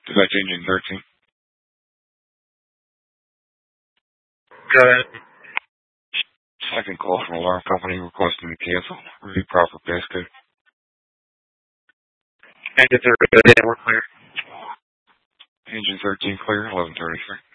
Dispatch engine 13. Go ahead. Second call from alarm company requesting to cancel. Review proper passcode. Engine 13, we're clear. Engine 13 clear, 1133.